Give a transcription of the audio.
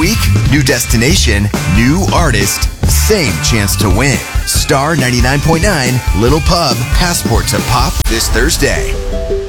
week, new destination, new artist, same chance to win. Star 99.9 Little Pub, Passport to Pop this Thursday.